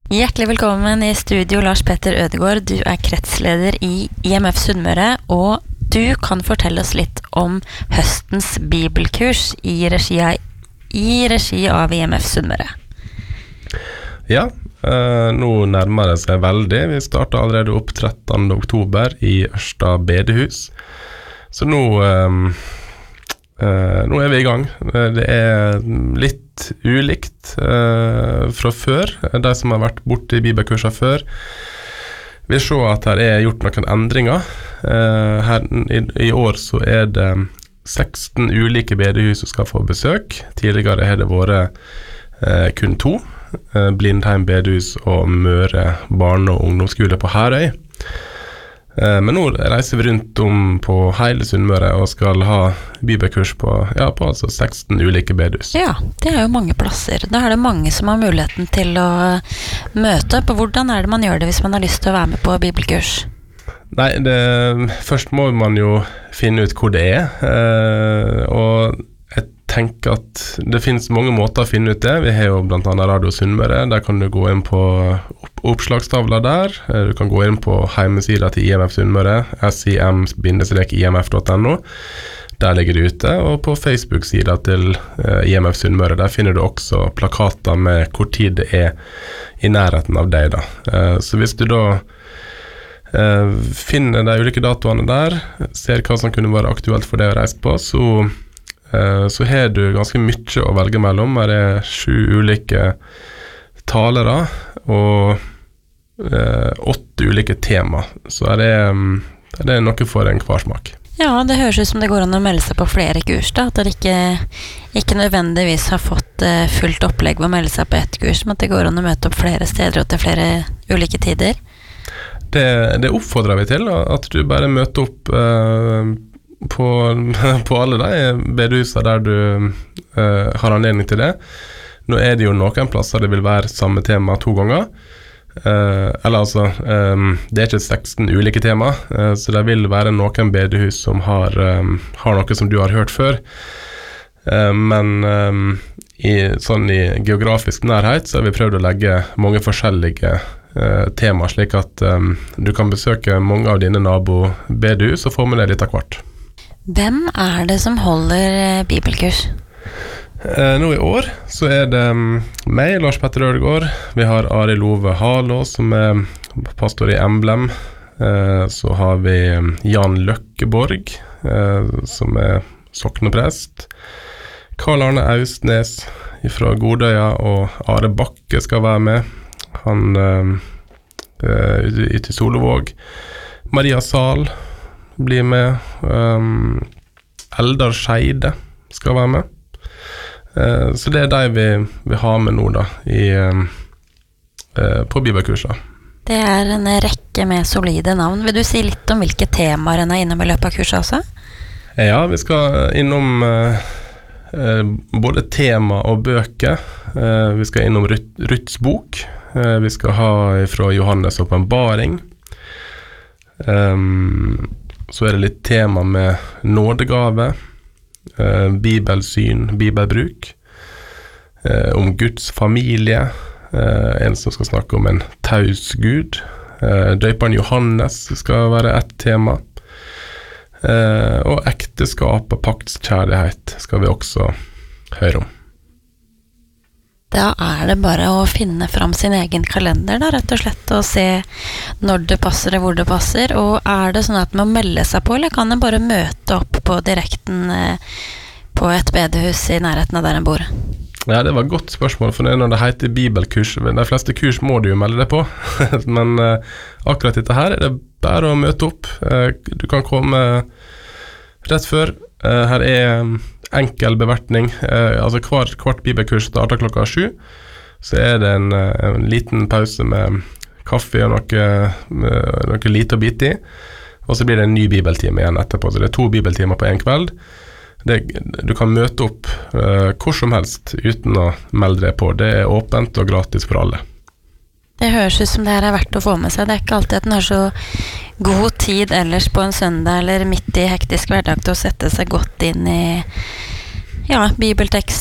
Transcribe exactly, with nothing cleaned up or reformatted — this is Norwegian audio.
Hjertelig velkommen i studio, Lars Petter Ødegård. Du er kretsleder i I M F Sunnmøre, og du kan fortelle oss litt om høstens bibelkurs i regi av, i regi av I M F Sunnmøre. Ja, eh, nå nærmer det seg veldig. Vi starter allerede opp trettende oktober i Ørsta bedehus. Så nå, eh, eh, nå er vi i gang. Det er litt ulikt eh, fra før. De som har vært borte i bibelkurser før vil se at her er gjort noen endringer. Eh, her, i, I år så er det seksten ulike bedehus som skal få besøk. Tidligere har det vært eh, kun to. Eh, Blindheim bedehus og Møre barne- og ungdomsskole på Herøy. Eh, men nå reiser vi rundt om på hele Sunnmøre og skal ha bibelkurs på, ja, på altså seksten ulike bedehus. Ja, det er jo mange plasser. Da er det mange som har muligheten til å møte på. Hvordan er det man gjør det hvis man har lyst til å være med på bibelkurs? Nei, det, først må man jo finne ut hvor det er, eh, og jeg tenker at det finnes mange måter å finne ut det. Vi har jo blant annet Radio Sunnmøre, der kan du gå inn på opp oppslagstavla der, du kan gå inn på hjemmesida til I M F Sunnmøre, sim bindestrek I M F punktum no, der ligger det ute, og på Facebook-sida til uh, I M F Sunnmøre, der finner du også plakater med hvor tid det er i nærheten av deg da. Uh, så hvis du da uh, finner de ulike datoene der, ser hva som kunne være aktuelt for deg å reise på, så, uh, så har du ganske mye å velge mellom. Her er sju ulike talere og uh, åtte ulike tema, så er det, um, det er noe for en kvarsmak. Ja, det høres ut som det går an å melde seg på flere kurs da, at dere ikke, ikke nødvendigvis har fått uh, fullt opplegg ved å melde seg på ett kurs, men at det går an å møte opp flere steder og til flere ulike tider. Det, det oppfordrer vi til, at du bare møter opp uh, på, på alle de bedehusene der du uh, har anledning til det. Nå er det jo noen plasser det vil være samme tema to ganger, uh, eller altså, um, det er ikke seksten ulike tema, uh, så det vil være noen bedehus som har, um, har noe som du har hørt før, uh, men um, i, sånn i geografisk nærhet så har vi prøvd å legge mange forskjellige uh, tema, slik at um, du kan besøke mange av dine nabo-bedehus og få med deg litt av hvert. Hvem er det som holder bibelkurs? Eh, nå i år så er det um, meg, Lars Petter Ødegård. Vi har Ari Love Halås som er pastor i Emblem. Eh, så har vi um, Jan Løkkeborg eh, som er sokneprest. Karl Arne Austnes fra Godøya og Are Bakke skal være med. Han eh, ute, ute i Solevåg. Maria Sahl blir med. Um, Eldar Scheide skal være med. Uh, så det er de vi, vi har med nå da i, uh, uh, på bibelkurser. Det er en rekke med solide navn. Vil du si litt om hvilke temaer en er innom i løpet av kurset også? Ja, vi skal innom uh, uh, både tema og bøker. Uh, vi skal innom Ruth, Ruths bok. Uh, vi skal ha fra Johannes åpenbaring. Um, så er det litt tema med nådegave. Uh, bibelsyn, bibelbruk, uh, om Guds familie, uh, en som skal snakke om en taus Gud, uh, døperen Johannes skal være et tema, uh, og ekteskap og paktskjærlighet skal vi også høre om. Da er det bare å finne fram sin egen kalender da, rett og slett, og se når det passer og hvor det passer. Og er det sånn at man må melde seg på, eller kan en bare møte opp på direkten eh, på et bedehus i nærheten av der en bor? Ja, det var et godt spørsmål, for når det heter bibelkurs, de fleste kurs må du jo melde deg på, men eh, akkurat dette her er det bare å møte opp. Eh, du kan komme rett før. Eh, her er enkel bevertning, eh, altså hver, hvert bibelkurs starter klokka sju, så er det en, en liten pause med kaffe og noe, noe lite å bite i, og så blir det en ny bibeltime igjen etterpå, så det er to bibeltimer på en kveld. Det, du kan møte opp eh, hvor som helst uten å melde deg på. Det er åpent og gratis for alle. Det høres ut som det her er verdt å få med seg. Det er ikke alltid at den har så god tid ellers på en søndag eller midt i hektisk hverdag til å sette seg godt inn i ja, bibeltekst